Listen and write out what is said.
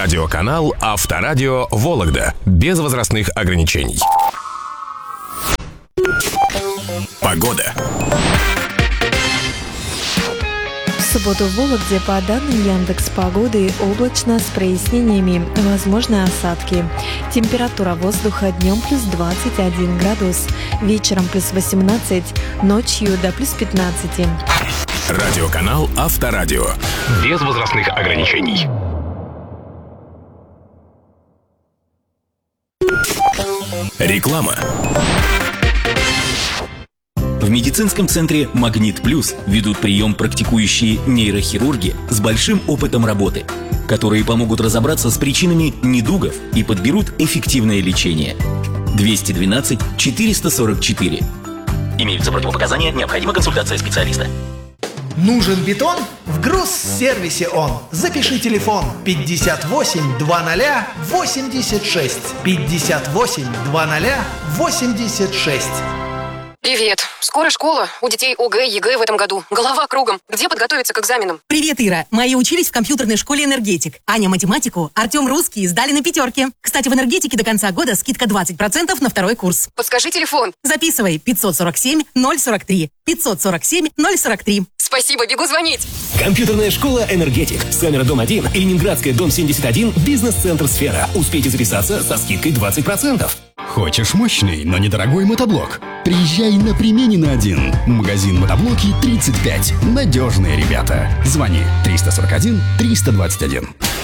Радиоканал Авторадио Вологда. Без возрастных ограничений. Погода. В субботу в Вологде, по данным Яндекс.Погоды, облачно с прояснениями, возможны осадки. Температура воздуха днем плюс 21 градус, вечером плюс 18, ночью до плюс 15. Радиоканал Авторадио. Без возрастных ограничений. Реклама. В медицинском центре «Магнит Плюс» ведут прием практикующие нейрохирурги с большим опытом работы, которые помогут разобраться с причинами недугов и подберут эффективное лечение. 212 444. Имеются противопоказания, необходима консультация специалиста. Нужен бетон? В Грузсервисе он. Запиши телефон 58 00 86. 58 00 86. Привет. Скоро школа. У детей ОГЭ, ЕГЭ в этом году. Голова кругом. Где подготовиться к экзаменам? Привет, Ира. Мои учились в компьютерной школе «Энергетик». Аня математику, Артем русский сдали на 5. Кстати, в «Энергетике» до конца года скидка 20% на второй курс. Подскажи телефон. Записывай 547 043. 547 043. Спасибо, бегу звонить. Компьютерная школа «Энергетик». Сомера, дом 1, Ленинградская, дом 71, бизнес-центр «Сфера». Успейте записаться со скидкой 20%. Хочешь мощный, но недорогой мотоблок? Приезжай на Применина 1. Магазин мотоблоки 35. Надежные ребята. Звони 341 321.